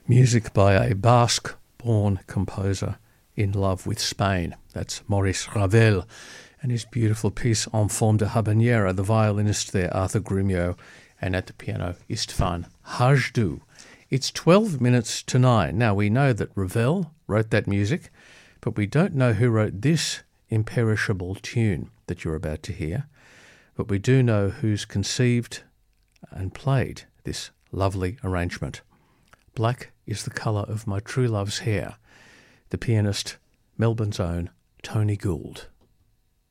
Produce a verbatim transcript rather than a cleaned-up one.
Music by a Basque-born composer in love with Spain. That's Maurice Ravel and his beautiful piece En Forme de Habanera. The violinist there, Arthur Grumio, and at the piano, Istvan Hajdu. It's twelve minutes to nine. Now, we know that Ravel wrote that music, but we don't know who wrote this imperishable tune that you're about to hear. But we do know who's conceived and played this lovely arrangement. Black is the colour of my true love's hair. The pianist, Melbourne's own Tony Gould.